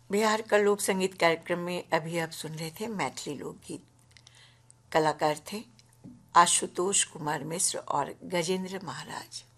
बिहार का लोक संगीत कार्यक्रम में अभी आप सुन रहे थे मैथिली लोकगीत। कलाकार थे आशुतोष कुमार मिश्र और गजेंद्र महाराज।